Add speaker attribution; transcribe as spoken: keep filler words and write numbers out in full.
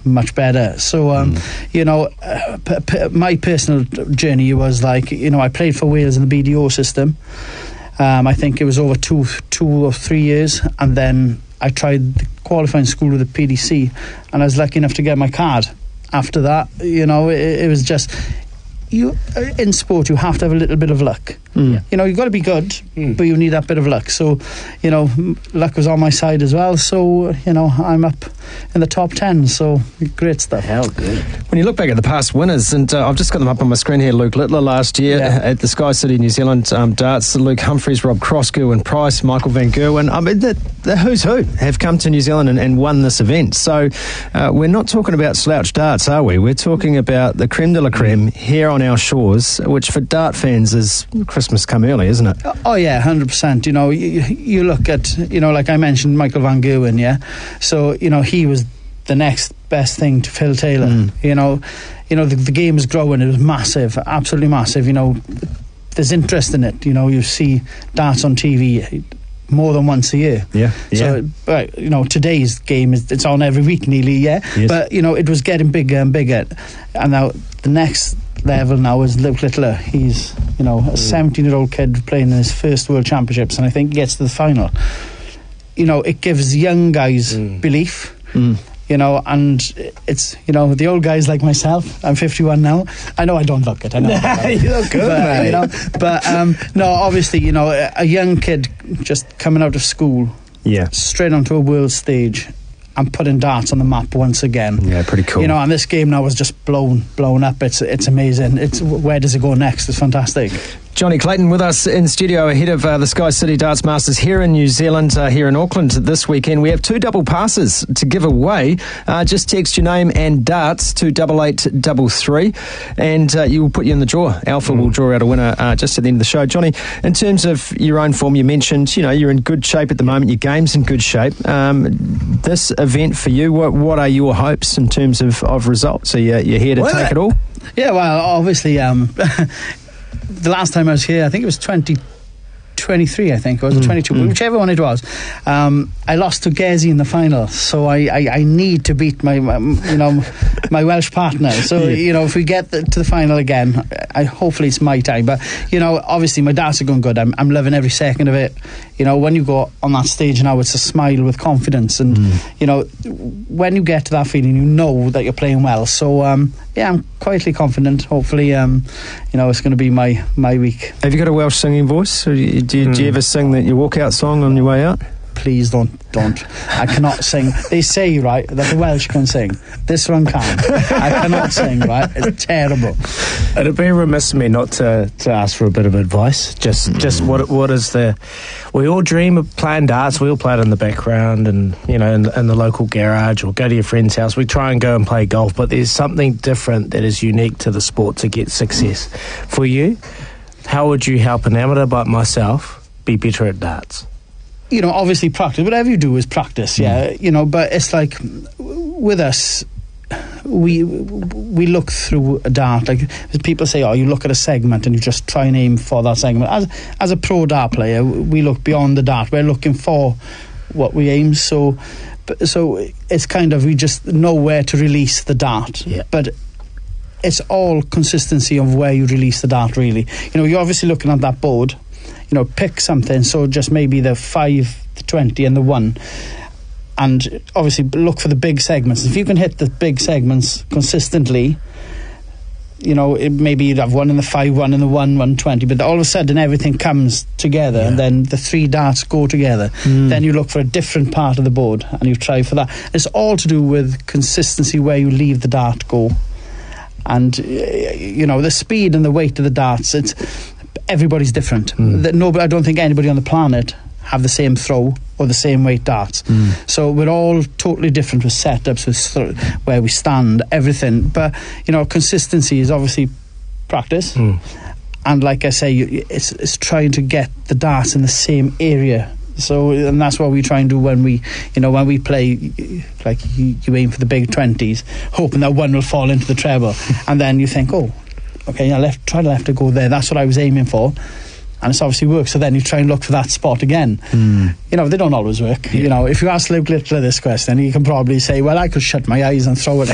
Speaker 1: much better. So, um, mm. you know, uh, p- p- my personal journey was like, you know, I played for Wales in the B D O system. Um, I think it was over two, two or three years, and then I tried the qualifying school with the P D C, and I was lucky enough to get my card. After that, you know, it, it was just, you in sport you have to have a little bit of luck. Mm. You know, you've got to be good, mm. but you need that bit of luck. So, you know, luck was on my side as well. So, you know, I'm up in the top ten. So, great stuff.
Speaker 2: How good.
Speaker 3: When you look back at the past winners, and uh, I've just got them up on my screen here, Luke Littler last year yeah. at the Sky City New Zealand um, darts, Luke Humphries, Rob Cross, Gerwyn Price, Michael Van Gerwen. I mean, the, the who's who have come to New Zealand and, and won this event. So, uh, we're not talking about slouch darts, are we? We're talking about the creme de la creme here on our shores, which for dart fans is Christmas come early, isn't it?
Speaker 1: Oh yeah, one hundred percent. You know, you, you look at, you know, like I mentioned, Michael Van Gerwen, yeah. So, you know, he was the next best thing to Phil Taylor. Mm. You know, you know the, the game was growing. It was massive, absolutely massive. You know, there's interest in it. You know, you see darts on T V more than once a year.
Speaker 3: Yeah, yeah.
Speaker 1: So, but you know, today's game is it's on every week nearly. Yeah,
Speaker 3: yes.
Speaker 1: But you know, it was getting bigger and bigger, and now the next level now is Luke Littler. He's, you know, a seventeen-year-old kid playing in his first World Championships, and I think gets to the final. You know, it gives young guys mm. belief. Mm. You know, and it's, you know, the old guys like myself, I'm fifty-one now. I know I don't look it, I know.
Speaker 2: You look good,
Speaker 1: but,
Speaker 2: mate.
Speaker 1: You know, but, um, no, obviously, you know, a, a young kid just coming out of school,
Speaker 3: yeah,
Speaker 1: straight onto a world stage and putting darts on the map once again.
Speaker 3: Yeah, pretty cool.
Speaker 1: You know, and this game now was just blown, blown up. It's, it's amazing. It's, where does it go next? It's fantastic.
Speaker 3: Johnny Clayton with us in studio ahead of uh, the Sky City Darts Masters here in New Zealand, uh, here in Auckland this weekend. We have two double passes to give away. Uh, just text your name and darts to double eight double three, and uh, you will put you in the draw. Alpha mm. will draw out a winner uh, just at the end of the show. Johnny, in terms of your own form, you mentioned, you know, you're in good shape at the moment. Your game's in good shape. Um, this event for you, what, what are your hopes in terms of, of results? Are you, you're here to
Speaker 1: well,
Speaker 3: take it all?
Speaker 1: Yeah, well, obviously, um, the last time I was here, I think it was twenty twenty-three, I think, or was it mm, twenty-two, mm. whichever one it was. Um, I lost to Gezi in the final, so I, I, I need to beat my, my you know my Welsh partner. So yeah. you know, if we get the, to the final again, I hopefully it's my time. But you know, obviously my darts are going good. I'm I'm loving every second of it. You know, when you go on that stage now, it's a smile with confidence, and mm. you know, when you get to that feeling, you know that you're playing well. So um, yeah, I'm quietly confident. Hopefully, um, you know, it's going to be my my week.
Speaker 3: Have you got a Welsh singing voice? Or do, you, do, you, mm. do you ever sing that your walkout song on your way out?
Speaker 1: Please don't, don't. I cannot sing. They say, right, that the Welsh can sing. This one can't. I cannot sing, right? It's terrible.
Speaker 2: It'd be remiss of me not to, to ask for a bit of advice. Just mm. just what what is the... We all dream of playing darts. We all play it in the background and, you know, in the, in the local garage, or go to your friend's house. We try and go and play golf, but there's something different that is unique to the sport to get success. For you, how would you help an amateur like myself be better at darts?
Speaker 1: You know, obviously practice. Whatever you do is practice, yeah. Mm. You know, but it's like with us, we we look through a dart. Like people say, oh, you look at a segment and you just try and aim for that segment. As as a pro dart player, we look beyond the dart. We're looking for what we aim. So, so it's kind of, we just know where to release the dart.
Speaker 2: Yeah.
Speaker 1: But it's all consistency of where you release the dart. Really, you know, you're obviously looking at that board. You know, pick something, so just maybe the five, the twenty and the one, and obviously look for the big segments. If you can hit the big segments consistently, you know, it, maybe you'd have one in the five, one in the one, one twenty, but all of a sudden everything comes together, yeah. and then the three darts go together. Mm. Then you look for a different part of the board and you try for that. It's all to do with consistency, where you leave the dart go. And, you know, the speed and the weight of the darts, it's... everybo's different. Mm. That no, I don't think anybody on the planet have the same throw or the same weight darts. Mm. So we're all totally different with setups, with th- where we stand, everything. But you know, consistency is obviously practice, mm. and like I say, you, it's, it's trying to get the darts in the same area. So, and that's what we try and do when we, you know, when we play. Like you, you aim for the big twenties, hoping that one will fall into the treble, and then you think, oh. Okay, I left, try to left to go there. That's what I was aiming for, and it's obviously worked. So then you try and look for that spot again. Mm. You know, they don't always work. Yeah. You know, if you ask Luke Littler this question, he can probably say, "Well, I could shut my eyes and throw it